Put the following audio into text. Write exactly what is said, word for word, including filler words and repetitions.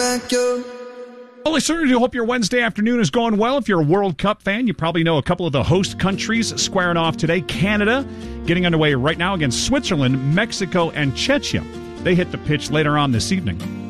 back up. Well, I certainly do hope your Wednesday afternoon is going well. If you're a World Cup fan, you probably know a couple of the host countries squaring off today. Canada getting underway right now against Switzerland, Mexico, and Czechia. They hit the pitch later on this evening.